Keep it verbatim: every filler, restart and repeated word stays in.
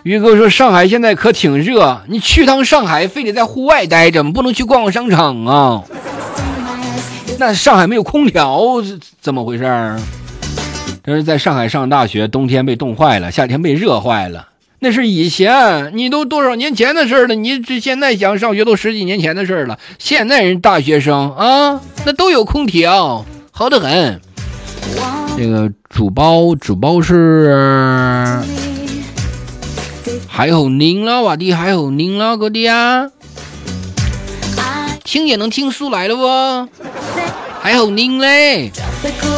于哥说上海现在可挺热，你去趟上海非得在户外待着，不能去逛逛商场啊。那上海没有空调怎么回事？这是在上海上大学，冬天被冻坏了，夏天被热坏了，那是以前，你都多少年前的事了，你这现在想上学都十几年前的事了。现在人大学生啊，那都有空调，好得很。这个主包主包是还好您啦，我的还好您啦，哥的啊，听也能听出来了不？还好您嘞。